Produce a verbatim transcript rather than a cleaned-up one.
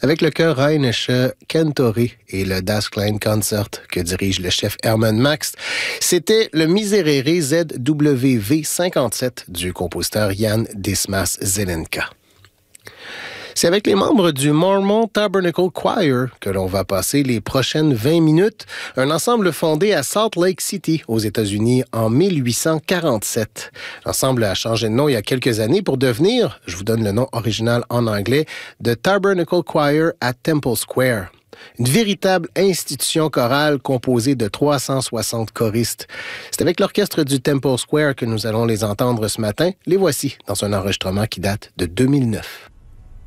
avec le chœur Rheinische Cantori et le Das Klein Concert que dirige le chef Hermann Max. C'était le Miserere Z W V cinquante-sept du compositeur Jan Dismas Zelenka. C'est avec les membres du Mormon Tabernacle Choir que l'on va passer les prochaines vingt minutes, un ensemble fondé à Salt Lake City, aux États-Unis, en mille huit cent quarante-sept. L'ensemble a changé de nom il y a quelques années pour devenir, je vous donne le nom original en anglais, The Tabernacle Choir at Temple Square. Une véritable institution chorale composée de trois cent soixante choristes. C'est avec l'orchestre du Temple Square que nous allons les entendre ce matin. Les voici dans un enregistrement qui date de deux mille neuf.